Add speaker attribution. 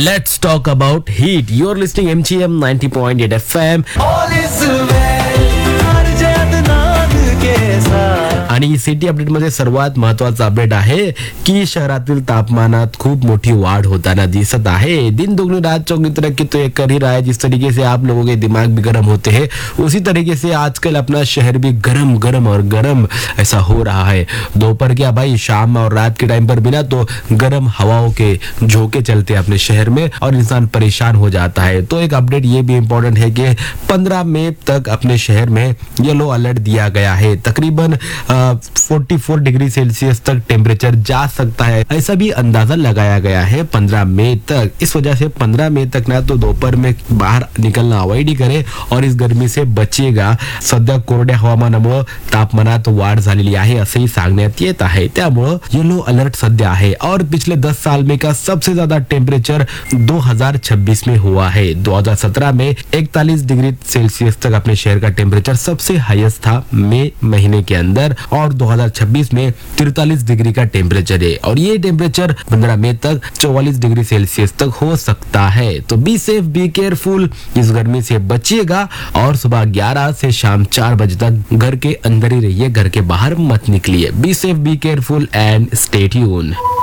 Speaker 1: Let's talk about heat. You're listening MGM 90.8 FM. आणि city update मध्ये सर्वात महत्वाचा अपडेट आहे की शहरातील तापमानात खूप मोठी वाढ होताना दिसत आहे. दिन दुगनी रात चौगनी तरक्की तो ये कर ही रहा है. जिस तरीके से आप लोगों के दिमाग भी गर्म होते हैं उसी तरीके से आजकल अपना शहर भी गरम गरम और गरम ऐसा हो रहा है. दोपहर क्या भाई, शाम और रात के टाइम पर भी ना तो गर्म हवाओं के झोंके चलते हैं अपने शहर में और इंसान परेशान हो जाता है. तो एक अपडेट ये भी इम्पोर्टेंट है कि 15 मई तक अपने शहर में येलो अलर्ट दिया गया है. तकरीबन 44 डिग्री सेल्सियस तक टेम्परेचर जा सकता है, ऐसा भी अंदाजा लगाया गया है 15 मई तक. इस वजह से 15 मई तक ना तो दोपहर में बाहर निकलना अवॉइड ही करे और इस गर्मी से बचेगा. सध्या कोरड्या हवामानामुळे तापमानात वाढ झालेली आहे असंही सांगण्यात येत आहे. त्यामुळे येलो अलर्ट सध्या आहे और पिछले 10 साल में का सबसे ज्यादा टेम्परेचर 2026 में हुआ है. 2017 में 41 डिग्री सेल्सियस तक अपने शहर का टेम्परेचर सबसे हाईएस्ट था मई महीने के अंदर और 2026 में 43 डिग्री का टेम्परेचर है और ये टेम्परेचर 15 मई तक 44 डिग्री सेल्सियस तक हो सकता है. तो बी सेफ, बी केयरफुल, इस गर्मी से बचिएगा और सुबह 11 से शाम 4 बजे तक घर के अंदर ही रहिए, घर के बाहर मत निकलिए. Be safe, be careful and stay tune.